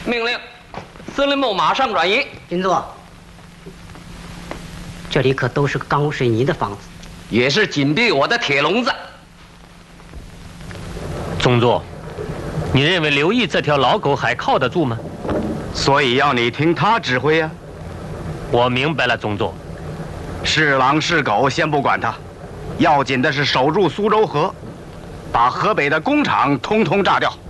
命令，司令部马上转移。 军座，这里可都是钢骨水泥的房子， 也是紧闭我的铁笼子。 宗座，你认为刘毅这条老狗还靠得住吗？ 所以要你听他指挥呀。 我明白了，宗座。 是狼是狗，先不管他，要紧的是守住苏州河，把河北的工厂通通炸掉。